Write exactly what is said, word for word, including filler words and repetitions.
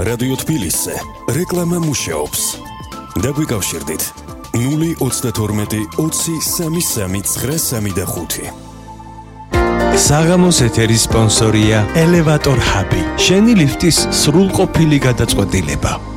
რადიო თბილისზე რეკლამა მუშაობს. დაგვიკავშირდით ნული ოცდათორმეტი ოცი სამი სამი ცხრა სამი და ხუთი. საღამოს ეთერის სპონსორია ელევატორ ჰაბი. შენი ლიფტის სრულყოფილი გადაწყვეტილება.